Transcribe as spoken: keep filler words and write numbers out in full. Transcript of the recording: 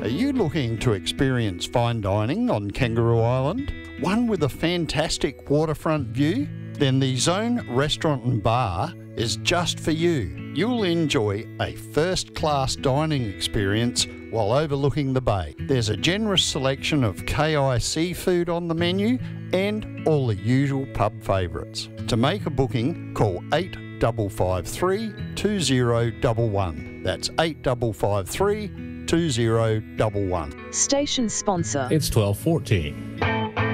Are you looking to experience fine dining on Kangaroo Island? One with a fantastic waterfront view? Then the Zone Restaurant and Bar is just for you. You'll enjoy a first-class dining experience while overlooking the bay. There's a generous selection of K I seafood on the menu and all the usual pub favourites. To make a booking, call eight five five three, two zero one one. That's eight five five three, two zero one one. Station sponsor. It's twelve fourteen.